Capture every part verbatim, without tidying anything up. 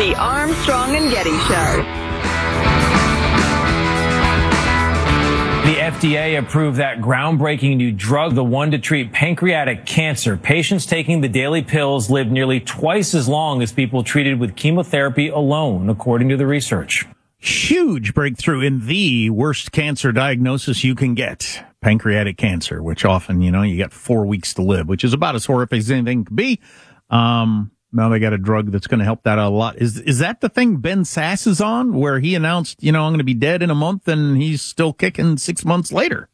The Armstrong and Getty Show. The F D A approved that groundbreaking new drug, the one to treat pancreatic cancer. Patients taking the daily pills live nearly twice as long as people treated with chemotherapy alone, according to the research. Huge breakthrough in the worst cancer diagnosis you can get, pancreatic cancer, which often, you know, you get four weeks to live, which is about as horrific as anything could be. Um, now they got a drug that's going to help that out a lot. Is is that the thing Ben Sass is on, where he announced, you know, I'm going to be dead in a month, and he's still kicking six months later?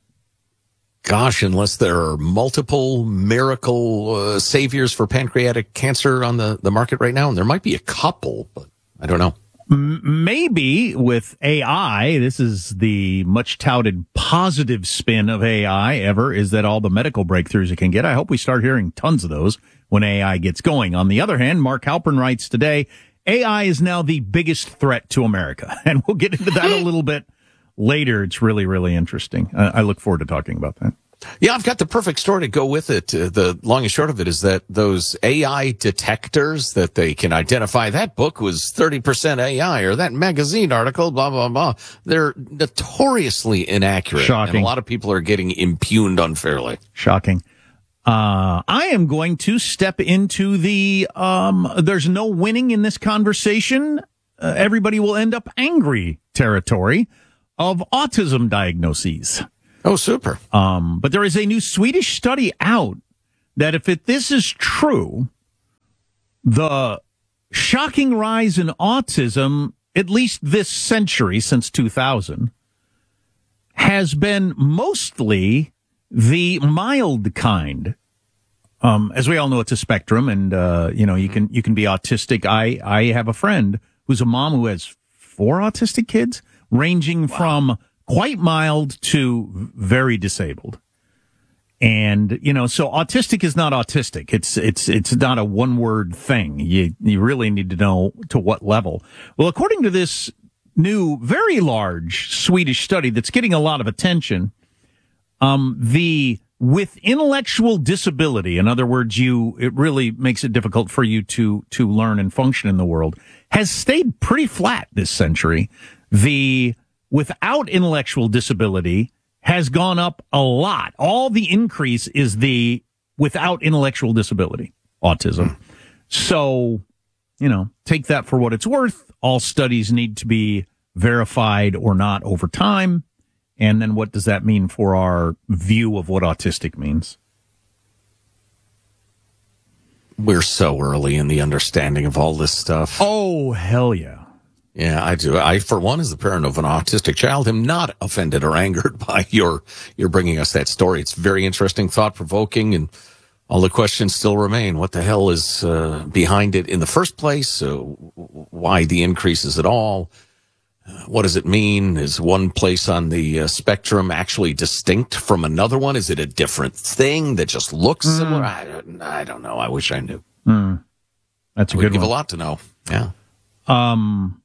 Gosh, unless there are multiple miracle uh, saviors for pancreatic cancer on the, the market right now, and there might be a couple, but I don't know. Maybe with A I, this is the much touted positive spin of A I ever, is that all the medical breakthroughs it can get. I hope we start hearing tons of those when A I gets going. On the other hand, Mark Halpern writes today, A I is now the biggest threat to America. And we'll get into that a little bit later. It's really, really interesting. I, I look forward to talking about that. Yeah, I've got the perfect story to go with it. Uh, the long and short of it is that those A I detectors that they can identify, that book was thirty percent A I, or that magazine article, blah, blah, blah. They're notoriously inaccurate. Shocking. And a lot of people are getting impugned unfairly. Shocking. Uh, I am going to step into the, um, there's no winning in this conversation. Uh, everybody will end up angry territory of autism diagnoses. Oh, super. Um, but there is a new Swedish study out that if it, this is true, the shocking rise in autism, at least this century since two thousand, has been mostly the mild kind. Um, as we all know, it's a spectrum, and, uh, you know, you can, you can be autistic. I, I have a friend who's a mom who has four autistic kids, ranging wow. from quite mild to very disabled. And, you know, so autistic is not autistic. It's, it's, it's not a one word thing. You, you really need to know to what level. Well, according to this new, very large Swedish study that's getting a lot of attention, um, the, with intellectual disability, in other words, you, it really makes it difficult for you to, to learn and function in the world, has stayed pretty flat this century. The, without intellectual disability has gone up a lot. All the increase is the without intellectual disability, autism. So, you know, take that for what it's worth. All studies need to be verified or not over time. And then what does that mean for our view of what autistic means? We're so early in the understanding of all this stuff. Oh, hell yeah. Yeah, I do. I, for one, as the parent of an autistic child, am not offended or angered by your your bringing us that story. It's very interesting, thought-provoking, and all the questions still remain. What the hell is uh, behind it in the first place? Uh, why the increases at all? Uh, what does it mean? Is one place on the uh, spectrum actually distinct from another one? Is it a different thing that just looks mm. similar? I don't, I don't know. I wish I knew. Mm. That's a we good give one. a lot to know. Yeah. Um.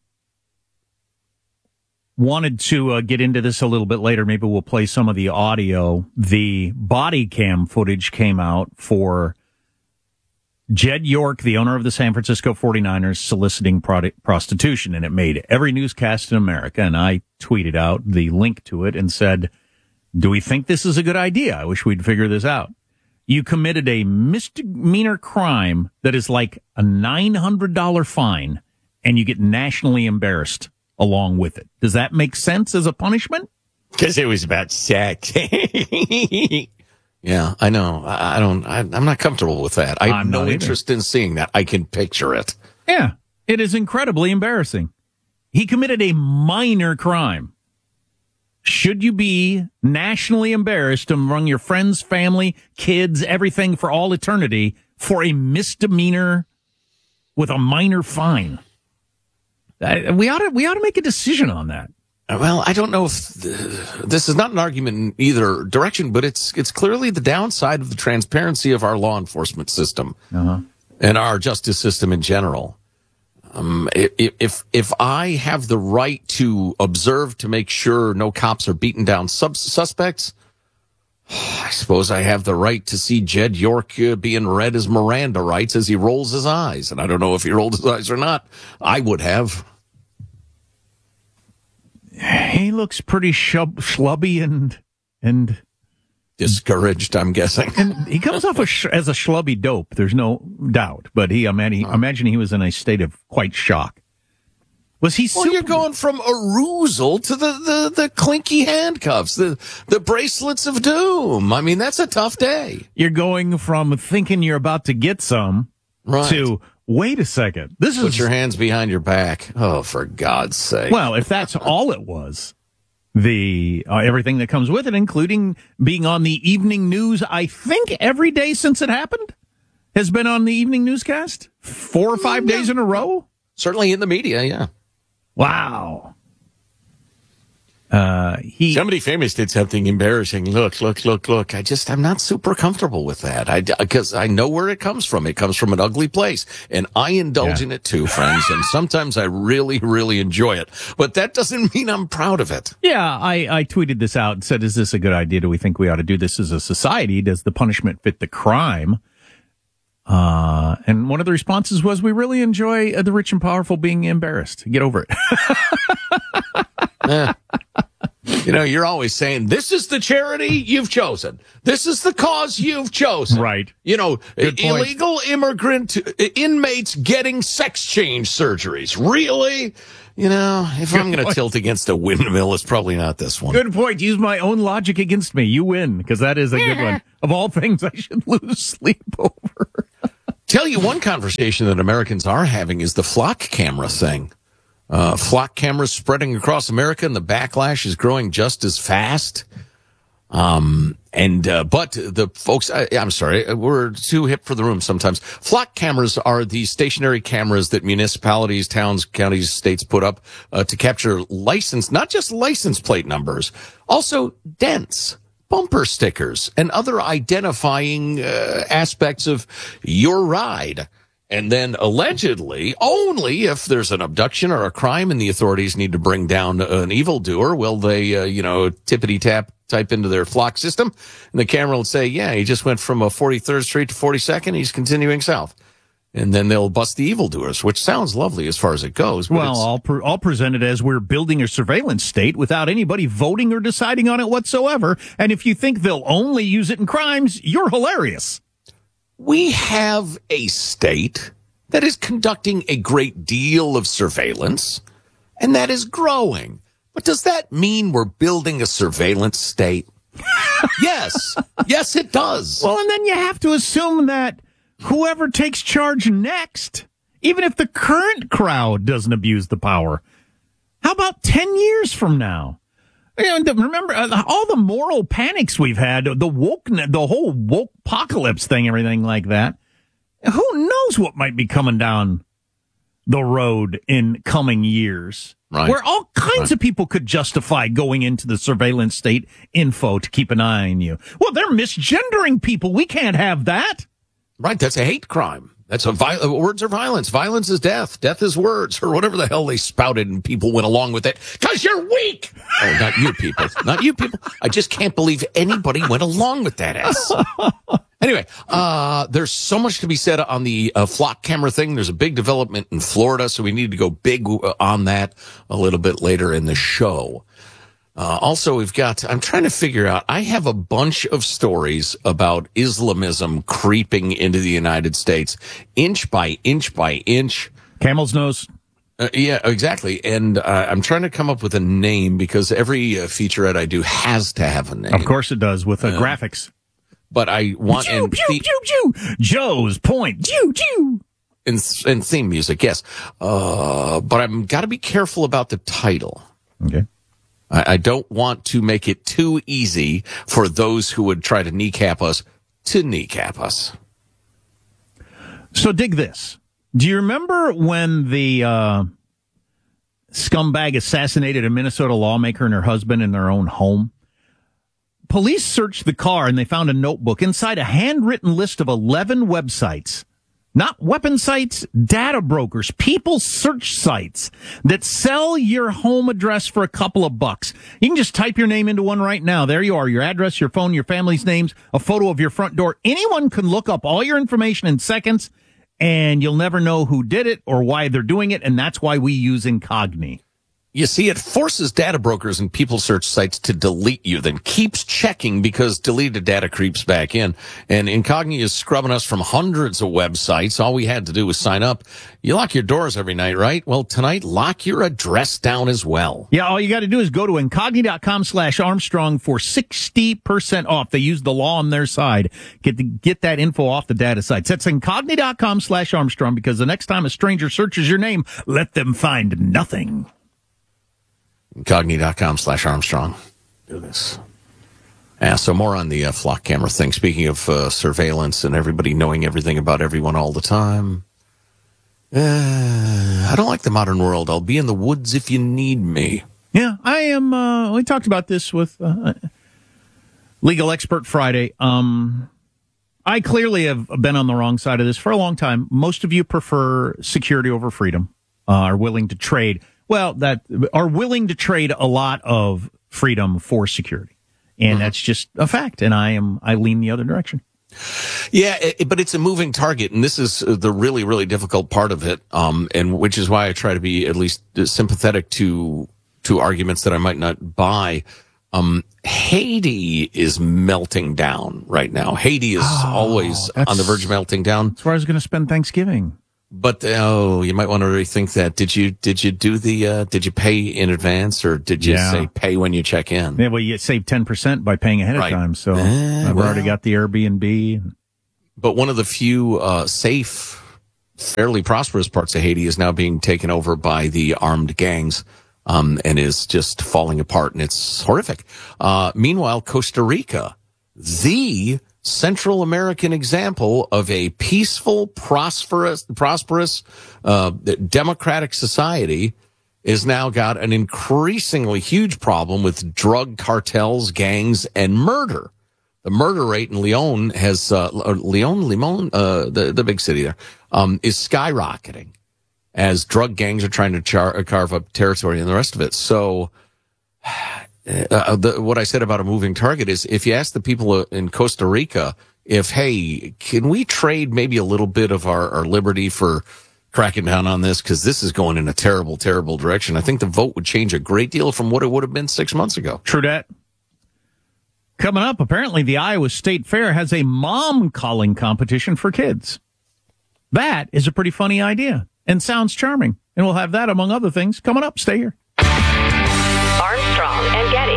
Wanted to uh, get into this a little bit later. Maybe we'll play some of the audio. The body cam footage came out for Jed York, the owner of the San Francisco forty-niners, soliciting product prostitution, and it made every newscast in America. And I tweeted out the link to it and said, do we think this is a good idea? I wish we'd figure this out. You committed a misdemeanor crime that is like a nine hundred dollars fine, and you get nationally embarrassed along with it. Does that make sense as a punishment? Because it was about sex. Yeah, I know. I, I don't. I, I'm not comfortable with that. I have I'm no not either. interest in seeing that. I can picture it. Yeah, it is incredibly embarrassing. He committed a minor crime. Should you be nationally embarrassed among your friends, family, kids, everything for all eternity for a misdemeanor with a minor fine? Uh, we ought to we ought to make a decision on that. Well, I don't know if th- this is not an argument in either direction, but it's it's clearly the downside of the transparency of our law enforcement system uh-huh. and our justice system in general. Um, if if I have the right to observe to make sure no cops are beating down sub- suspects, I suppose I have the right to see Jed York uh, being read as Miranda writes as he rolls his eyes. And I don't know if he rolled his eyes or not. I would have. He looks pretty shub- schlubby and and discouraged, I'm guessing. And he comes off a sh- as a schlubby dope. There's no doubt. But he, I mean, he, I imagine he was in a state of quite shock. Was he? Well, super- you're going from arousal to the, the, the clinky handcuffs, the the bracelets of doom. I mean, that's a tough day. You're going from thinking you're about to get some right. to wait a second. This is put your hands behind your back. Oh, for God's sake! Well, if that's all it was, the uh, everything that comes with it, including being on the evening news, I think every day since it happened has been on the evening newscast, four or five yeah. days in a row. Certainly in the media, yeah. Wow. Uh, he Somebody famous did something embarrassing. Look, look, look, look. I just, I'm not super comfortable with that. I, because I know where it comes from. It comes from an ugly place. And I indulge yeah. in it too, friends. And sometimes I really, really enjoy it. But that doesn't mean I'm proud of it. Yeah, I, I tweeted this out and said, is this a good idea? Do we think we ought to do this as a society? Does the punishment fit the crime? Uh, and one of the responses was, we really enjoy uh, the rich and powerful being embarrassed. Get over it. eh. You know, you're always saying, this is the charity you've chosen. This is the cause you've chosen. Right. You know, Good illegal point. immigrant inmates getting sex change surgeries. Really? You know, if Good I'm going to tilt against a windmill, it's probably not this one. Good point. Use my own logic against me. You win, because that is a good one. Of all things, I should lose sleep over. Tell you one conversation that Americans are having is the flock camera thing. Uh, flock cameras spreading across America, and the backlash is growing just as fast. Um, and, uh, but the folks, I, I'm sorry, we're too hip for the room sometimes. Flock cameras are the stationary cameras that municipalities, towns, counties, states put up, uh, to capture license, not just license plate numbers, also dents, bumper stickers, and other identifying, uh, aspects of your ride. And then allegedly, only if there's an abduction or a crime and the authorities need to bring down an evildoer, will they, uh, you know, tippity-tap type into their flock system. And the camera will say, yeah, he just went from a forty-third Street to forty-second. He's continuing south. And then they'll bust the evildoers, which sounds lovely as far as it goes. But well, all, pre- all presented as we're building a surveillance state without anybody voting or deciding on it whatsoever. And if you think they'll only use it in crimes, you're hilarious. We have a state that is conducting a great deal of surveillance, and that is growing. But does that mean we're building a surveillance state? Yes. Yes, it does. Well, and then you have to assume that whoever takes charge next, even if the current crowd doesn't abuse the power, how about ten years from now? You know, remember uh, all the moral panics we've had, the woke, the whole woke apocalypse thing, everything like that. Who knows what might be coming down the road in coming years? Right. Where all kinds right. of people could justify going into the surveillance state info to keep an eye on you. Well, they're misgendering people. We can't have that. Right. That's a hate crime. That's a vi- words are violence. Violence is death. Death is words, or whatever the hell they spouted, and people went along with it because you're weak. Oh, not you people. Not you people. I just can't believe anybody went along with that ass. Anyway, uh, there's so much to be said on the uh, flock camera thing. There's a big development in Florida, so we need to go big on that a little bit later in the show. Uh, also, we've got, I'm trying to figure out, I have a bunch of stories about Islamism creeping into the United States, inch by inch by inch. Camel's nose. Uh, yeah, exactly. And uh, I'm trying to come up with a name because every uh, featurette I do has to have a name. Of course it does, with uh, uh, graphics. But I want... Pew, and pew, the- pew, pew. Joe's point. Pew, pew. And, and theme music, yes. Uh, but I'm got to be careful about the title. Okay. I don't want to make it too easy for those who would try to kneecap us to kneecap us. So dig this. Do you remember when the uh, scumbag assassinated a Minnesota lawmaker and her husband in their own home? Police searched the car and they found a notebook inside a handwritten list of eleven websites Not weapon sites, data brokers, people search sites that sell your home address for a couple of bucks. You can just type your name into one right now. There you are, your address, your phone, your family's names, a photo of your front door. Anyone can look up all your information in seconds, and you'll never know who did it or why they're doing it, and that's why we use Incogni. You see, it forces data brokers and people search sites to delete you, then keeps checking because deleted data creeps back in. And Incogni is scrubbing us from hundreds of websites. All we had to do was sign up. You lock your doors every night, right? Well, tonight, lock your address down as well. Yeah, all you got to do is go to Incogni.com slash Armstrong for sixty percent off. They use the law on their side. Get the, get that info off the data sites. That's Incogni.com slash Armstrong, because the next time a stranger searches your name, let them find nothing. Incogni.com slash Armstrong. Do this. Yeah, so more on the uh, flock camera thing. Speaking of uh, surveillance and everybody knowing everything about everyone all the time. Uh, I don't like the modern world. I'll be in the woods if you need me. Yeah, I am. Uh, we talked about this with uh, Legal Expert Friday. Um, I clearly have been on the wrong side of this for a long time. Most of you prefer security over freedom, uh, are willing to trade. Well, that are willing to trade a lot of freedom for security. And mm-hmm. that's just a fact. And I am, I lean the other direction. Yeah, it, but it's a moving target. And this is the really, really difficult part of it. Um, and which is why I try to be at least sympathetic to, to arguments that I might not buy. Um, Haiti is melting down right now. Haiti is oh, always on the verge of melting down. That's where I was going to spend Thanksgiving. But oh, you might want to rethink that. Did you did you do the uh, did you pay in advance, or did you yeah. say pay when you check in? Yeah, well, you save ten percent by paying ahead right. of time. So eh, I've well. already got the Airbnb. But one of the few uh, safe, fairly prosperous parts of Haiti is now being taken over by the armed gangs, um, and is just falling apart, and it's horrific. Uh, meanwhile, Costa Rica, the Central American example of a peaceful, prosperous, prosperous, uh, democratic society, is now got an increasingly huge problem with drug cartels, gangs, and murder. The murder rate in Leon has, uh, Leon, Limon, uh, the, the big city there, um, is skyrocketing as drug gangs are trying to char- carve up territory and the rest of it. So, Uh, the, what I said about a moving target is, if you ask the people in Costa Rica if, hey, can we trade maybe a little bit of our, our liberty for cracking down on this, because this is going in a terrible, terrible direction, I think the vote would change a great deal from what it would have been six months ago. True that. Coming up, apparently the Iowa State Fair has a mom calling competition for kids. That is a pretty funny idea and sounds charming. And we'll have that, among other things, coming up. Stay here. Armstrong and Getty.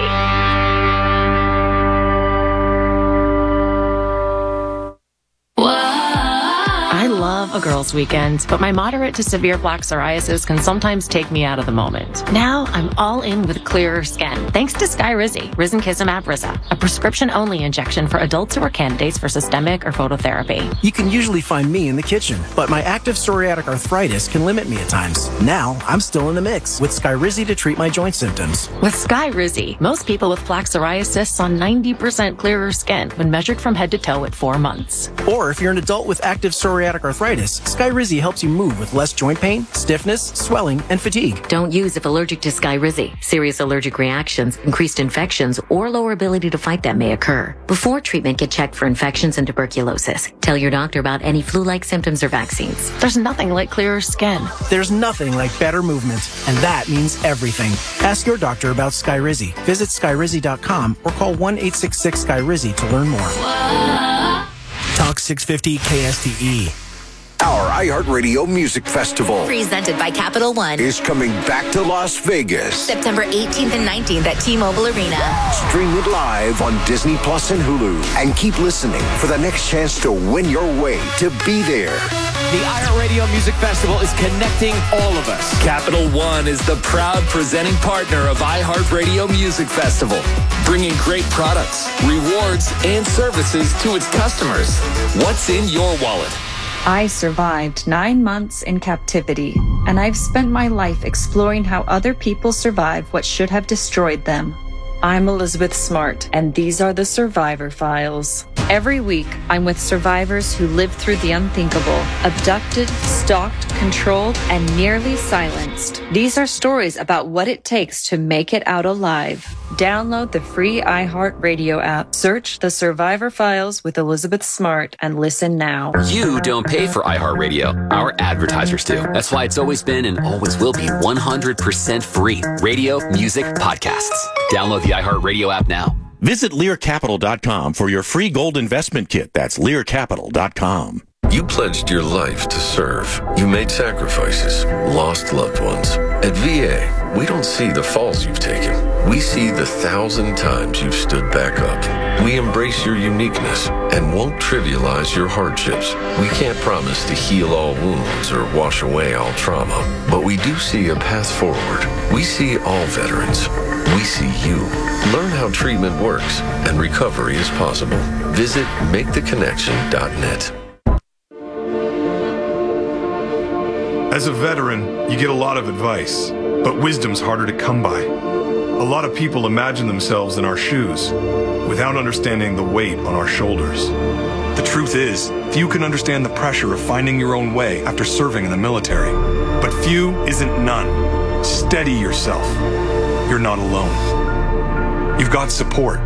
I love a girls' weekend, but my moderate to severe plaque psoriasis can sometimes take me out of the moment. Now I'm all in with clearer skin, thanks to Skyrizi, Risankizumab Riza, a prescription-only injection for adults who are candidates for systemic or phototherapy. You can usually find me in the kitchen, but my active psoriatic arthritis can limit me at times. Now I'm still in the mix with Skyrizi to treat my joint symptoms. With Skyrizi, most people with plaque psoriasis saw ninety percent clearer skin when measured from head to toe at four months. Or if you're an adult with active psoriatic arthritis, Skyrizi helps you move with less joint pain, stiffness, swelling, and fatigue. Don't use if allergic to Skyrizi. Serious allergic reactions, increased infections, or lower ability to fight them may occur. Before treatment, get checked for infections and tuberculosis. Tell your doctor about any flu-like symptoms or vaccines. There's nothing like clearer skin. There's nothing like better movement, and that means everything. Ask your doctor about Skyrizi. Visit Skyrizi dot com or call one eight six six Skyrizi to learn more. Talk six fifty K S T E. Our iHeartRadio Music Festival, presented by Capital One, is coming back to Las Vegas. September eighteenth and nineteenth at T-Mobile Arena. Stream it live on Disney Plus and Hulu. And keep listening for the next chance to win your way to be there. The iHeartRadio Music Festival is connecting all of us. Capital One is the proud presenting partner of iHeartRadio Music Festival, bringing great products, rewards, and services to its customers. What's in your wallet? I survived nine months in captivity, and I've spent my life exploring how other people survive what should have destroyed them. I'm Elizabeth Smart, and these are the Survivor Files. Every week, I'm with survivors who lived through the unthinkable, abducted, stalked, controlled, and nearly silenced. These are stories about what it takes to make it out alive. Download the free iHeartRadio app, search The Survivor Files with Elizabeth Smart, and listen now. You don't pay for iHeartRadio. Our advertisers do. That's why it's always been and always will be one hundred percent free. Radio, music, podcasts. Download the iHeartRadio app now. Visit Lear Capital dot com for your free gold investment kit. That's Lear Capital dot com. You pledged your life to serve. You made sacrifices, lost loved ones. At V A, we don't see the falls you've taken. We see the thousand times you've stood back up. We embrace your uniqueness and won't trivialize your hardships. We can't promise to heal all wounds or wash away all trauma, but we do see a path forward. We see all veterans. We see you. Learn how treatment works and recovery is possible. Visit make the connection dot net. As a veteran, you get a lot of advice, but wisdom's harder to come by. A lot of people imagine themselves in our shoes without understanding the weight on our shoulders. The truth is, few can understand the pressure of finding your own way after serving in the military. But few isn't none. Steady yourself. You're not alone. You've got support.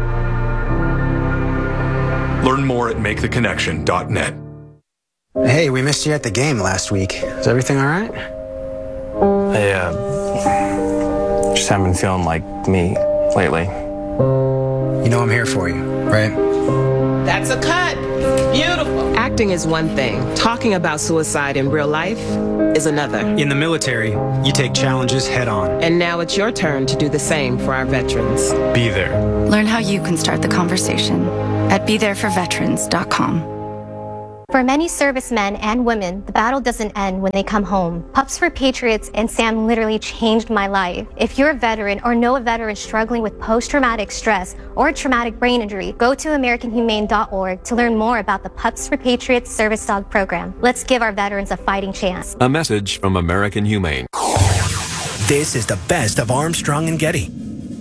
Learn more at make the connection dot net. Hey, we missed you at the game last week. Is everything all right? I, uh, just haven't been feeling like me lately. You know I'm here for you, right? That's a cut. Beautiful. Acting is one thing. Talking about suicide in real life is another. In the military, you take challenges head on. And now it's your turn to do the same for our veterans. Be there. Learn how you can start the conversation at be there for veterans dot com. For many servicemen and women, the battle doesn't end when they come home. Pups for Patriots and Sam literally changed my life. If you're a veteran or know a veteran struggling with post-traumatic stress or traumatic brain injury, go to american humane dot org to learn more about the Pups for Patriots service dog program. Let's give our veterans a fighting chance. A message from American Humane. This is the best of Armstrong and Getty.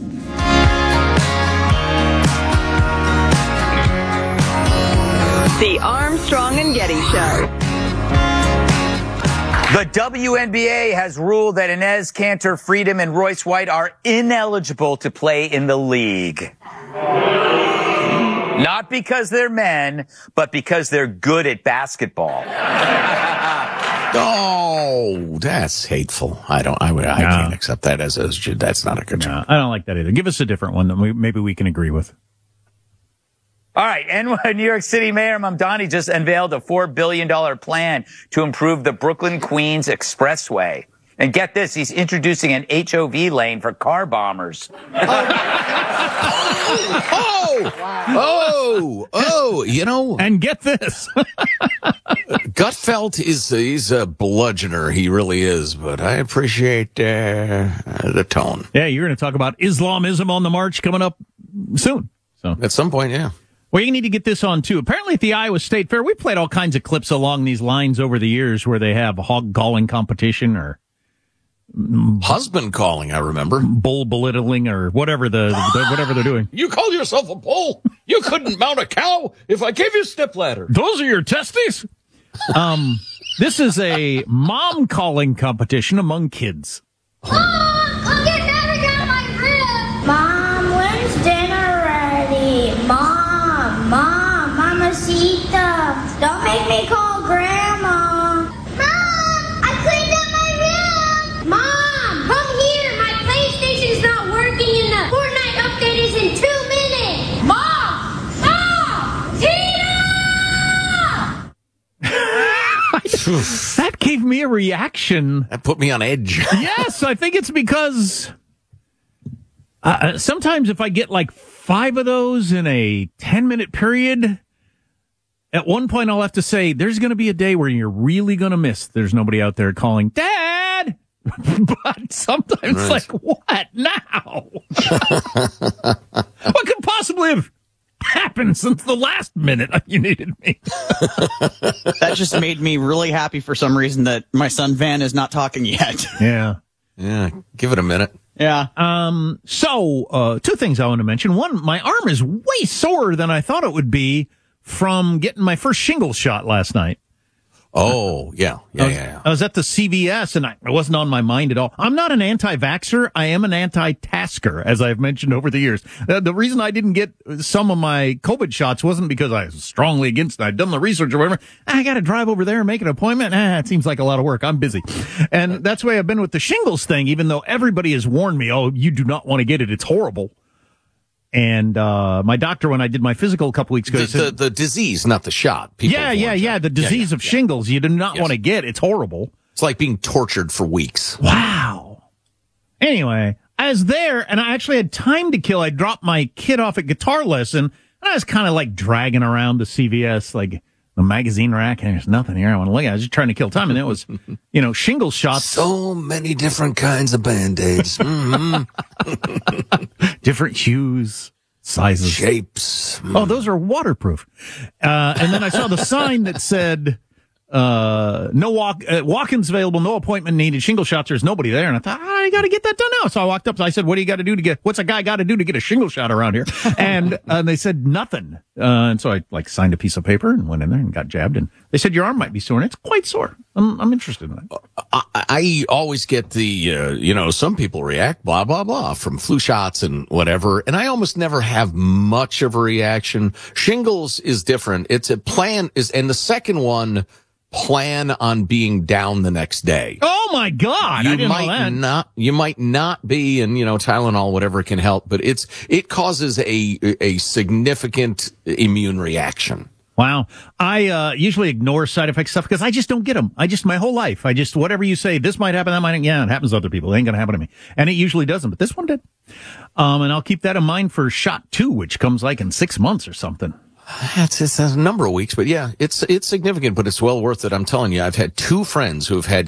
The Armstrong and Getty Show. The W N B A has ruled that Inez Cantor Freedom and Royce White are ineligible to play in the league. Not because they're men, but because they're good at basketball. Oh, that's hateful. I don't, I, I no. can't accept that as a, that's not a good no, job. I don't like that either. Give us a different one that we, maybe we can agree with. All right, and New York City Mayor Mamdani just unveiled a four billion dollars plan to improve the Brooklyn-Queens Expressway. And get this, he's introducing an H O V lane for car bombers. Oh, oh, oh, you know. And get this. Gutfeld is he's a bludgeoner. He really is. But I appreciate uh, the tone. Yeah, you're going to talk about Islamism on the march coming up soon. So at some point, yeah. Well, you need to get this on, too. Apparently at the Iowa State Fair, we played all kinds of clips along these lines over the years where they have hog calling competition or husband calling, I remember. Bull belittling or whatever the, the whatever they're doing. You call yourself a bull? You couldn't mount a cow if I gave you a stepladder. Those are your testes? Um, this is a mom calling competition among kids. Mom, I'll get never get my rib. Mom, when's dinner ready? Mom, Mom, Mamacita. Don't make me call Grandma. Mom, I cleaned up my room. Mom, come here. My PlayStation's not working and the Fortnite update is in two minutes. Mom, Mom, Tina! That gave me a reaction. That put me on edge. Yes, I think it's because uh, sometimes if I get like five of those in a ten-minute period, at one point I'll have to say, there's going to be a day where you're really going to miss there's nobody out there calling, Dad! But sometimes right. Like, what now? What could possibly have happened since the last minute you needed me? That just made me really happy for some reason that my son Van is not talking yet. Yeah. Yeah. Give it a minute. Yeah. Um, so, uh, two things I want to mention. One, my arm is way sorer than I thought it would be from getting my first shingles shot last night. Oh, yeah. Yeah, I was, yeah, yeah. I was at the C V S, and I, it wasn't on my mind at all. I'm not an anti-vaxxer. I am an anti-tasker, as I've mentioned over the years. Uh, the reason I didn't get some of my COVID shots wasn't because I was strongly against it. I'd done the research or whatever. I got to drive over there and make an appointment. Ah, it seems like a lot of work. I'm busy. And that's the way I've been with the shingles thing, even though everybody has warned me, oh, you do not want to get it. It's horrible. And uh my doctor, when I did my physical a couple weeks ago, The, said, the, the disease, not the shot. People yeah, yeah, yeah, the disease yeah, of shingles you do not Yes. want to get. It's horrible. It's like being tortured for weeks. Wow. Anyway, I was there, and I actually had time to kill. I dropped my kid off at guitar lesson, and I was kind of like dragging around the C V S, like the magazine rack, and there's nothing here I want to look at. I was just trying to kill time, and it was, you know, shingle shots. So many different kinds of Band-Aids. Mm-hmm. Different hues, sizes, shapes. Oh, those are waterproof. Uh, and then I saw the sign that said, uh, no walk, uh, walk-ins available, no appointment needed, shingle shots. There's nobody there. And I thought, I got to get that done now. So I walked up. I said, what do you got to do to get, what's a guy got to do to get a shingle shot around here? And, uh, they said nothing. Uh, and so I like signed a piece of paper and went in there and got jabbed. And they said, your arm might be sore. And it's quite sore. I'm, I'm interested in that. I, I always get the, uh, you know, some people react, blah, blah, blah, from flu shots and whatever. And I almost never have much of a reaction. Shingles is different. It's a plan is, and the second one, plan on being down the next day. Oh my God. You I didn't might know that. not, you might not be, and you know, Tylenol, whatever can help, but it's, it causes a, a significant immune reaction. Wow. I uh, usually ignore side effect stuff because I just don't get them. I just, my whole life, I just, whatever you say, this might happen, that might, yeah, it happens to other people. It ain't going to happen to me. And it usually doesn't, but this one did. Um, and I'll keep that in mind for shot two, which comes like in six months or something. It's, it's a number of weeks, but yeah, it's, it's significant, but it's well worth it. I'm telling you, I've had two friends who have had